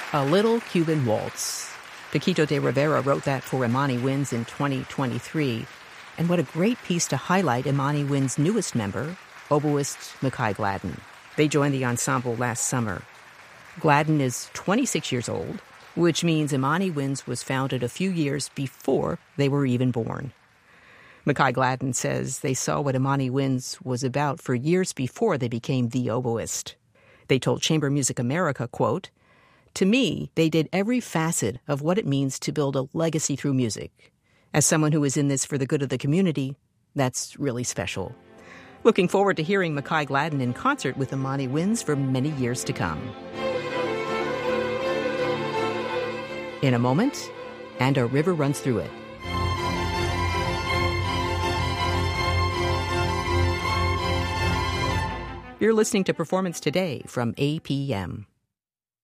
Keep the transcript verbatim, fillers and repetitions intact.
A Little Cuban Waltz. Paquito de Rivera wrote that for Imani Winds in twenty twenty-three. And what a great piece to highlight Imani Winds' newest member, oboist Mackay Gladden. They joined the ensemble last summer. Gladden is twenty-six years old, which means Imani Winds was founded a few years before they were even born. Mackay Gladden says they saw what Imani Winds was about for years before they became the oboist. They told Chamber Music America, quote, "To me, they did every facet of what it means to build a legacy through music. As someone who is in this for the good of the community, that's really special." Looking forward to hearing Mackay Gladden in concert with Imani Winds for many years to come. In a moment, And a River Runs Through It. You're listening to Performance Today from A P M.